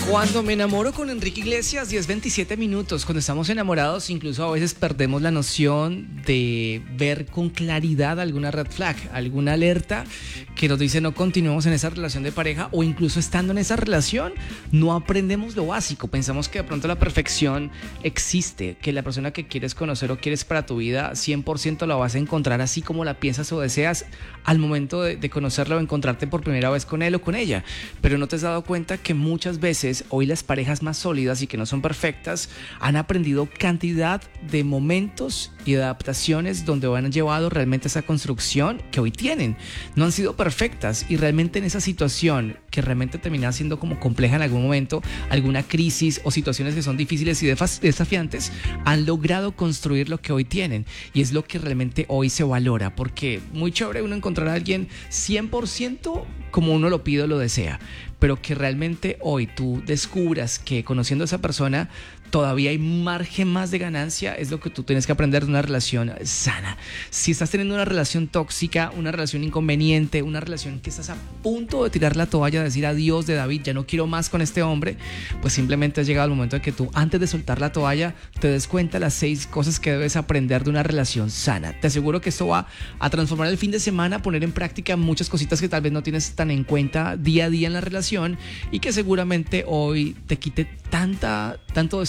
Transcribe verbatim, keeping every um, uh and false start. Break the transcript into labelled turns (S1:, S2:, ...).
S1: Cuando me enamoro con Enrique Iglesias, diez veintisiete minutos. Cuando estamos enamorados, incluso a veces perdemos la noción de ver con claridad alguna red flag, alguna alerta que nos dice no continuemos en esa relación de pareja, o incluso estando en esa relación no aprendemos lo básico. Pensamos que de pronto la perfección existe, que la persona que quieres conocer o quieres para tu vida cien por ciento la vas a encontrar así como la piensas o deseas al momento de, de conocerla o encontrarte por primera vez con él o con ella. Pero no te has dado cuenta que muchas veces hoy las parejas más sólidas y que no son perfectas han aprendido cantidad de momentos y de adaptaciones donde han llevado realmente esa construcción que hoy tienen. No han sido perfectas y realmente en esa situación que realmente termina siendo como compleja en algún momento, alguna crisis o situaciones que son difíciles y desafiantes, han logrado construir lo que hoy tienen, y es lo que realmente hoy se valora, porque muy chévere uno encontrar a alguien cien por ciento como uno lo pide o lo desea, pero que realmente hoy tú descubras que conociendo a esa persona todavía hay margen más de ganancia, es lo que tú tienes que aprender de una relación sana. Si estás teniendo una relación tóxica, una relación inconveniente, una relación que estás a punto de tirar la toalla, de decir adiós de David, ya no quiero más con este hombre, pues simplemente has llegado al momento de que tú, antes de soltar la toalla, te des cuenta de las seis cosas que debes aprender de una relación sana. Te aseguro que esto va a transformar el fin de semana, poner en práctica muchas cositas que tal vez no tienes tan en cuenta día a día en la relación, y que seguramente hoy te quite tanta, tanto